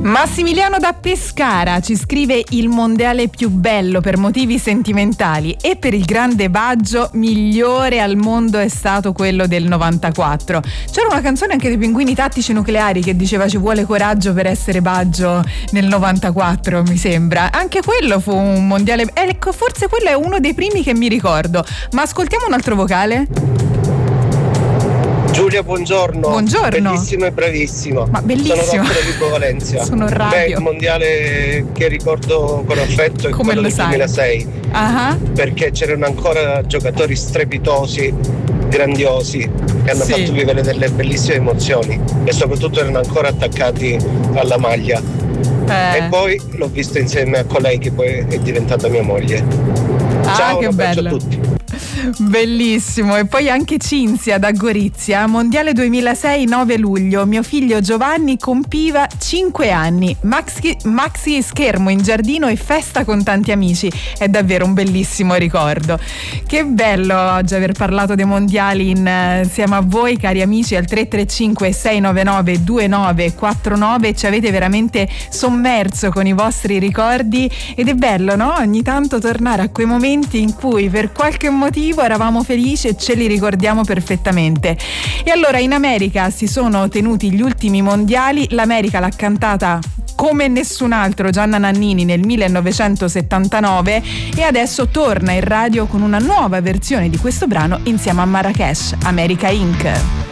Massimiliano da Pescara ci scrive: il mondiale più bello per motivi sentimentali e per il grande Baggio migliore al mondo è stato quello del 94. C'era una canzone anche dei Pinguini Tattici Nucleari che diceva ci vuole coraggio per essere Baggio nel 94, mi sembra. Anche quello fu un mondiale, ecco, forse quello è uno dei primi che mi ricordo. Ma ascoltiamo un altro vocale. Giulia, buongiorno. Buongiorno. Bellissimo e bravissimo. Ma bellissimo. Sono Rocco da Vibo Valencia. Sono radio. Il mondiale che ricordo con affetto è come quello lo del sai? 2006. Perché c'erano ancora giocatori strepitosi, grandiosi, che hanno fatto vivere delle bellissime emozioni e soprattutto erano ancora attaccati alla maglia. E poi l'ho visto insieme a colei, poi è diventata mia moglie. Ciao, che un abbraccio bello. a tutti. Bellissimo. E poi anche Cinzia da Gorizia: mondiale 2006, 9 luglio, mio figlio Giovanni compiva 5 anni, maxi schermo in giardino e festa con tanti amici. È davvero un bellissimo ricordo. Che bello oggi aver parlato dei mondiali insieme a voi, cari amici, al 335 699 2949. Ci avete veramente sommerso con i vostri ricordi ed è bello, no? Ogni tanto tornare a quei momenti in cui per qualche motivo eravamo felici e ce li ricordiamo perfettamente. E allora in America si sono tenuti gli ultimi mondiali. L'America l'ha cantata come nessun altro Gianna Nannini nel 1979 e adesso torna in radio con una nuova versione di questo brano insieme a Marrakesh, America Inc.